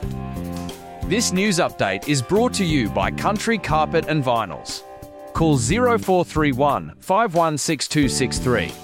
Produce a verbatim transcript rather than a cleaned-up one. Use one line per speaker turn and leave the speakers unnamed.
This news update is brought to you by Country Carpet and Vinyls. Call zero four three one, five one six two six three